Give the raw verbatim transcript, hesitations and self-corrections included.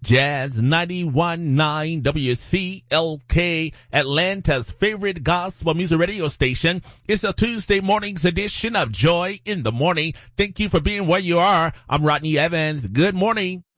Jazz ninety-one point nine W C L K, Atlanta's favorite gospel music radio station. It's a Tuesday morning's edition of Joy in the Morning. Thank you for being where you are. I'm Rodney Evans. Good morning.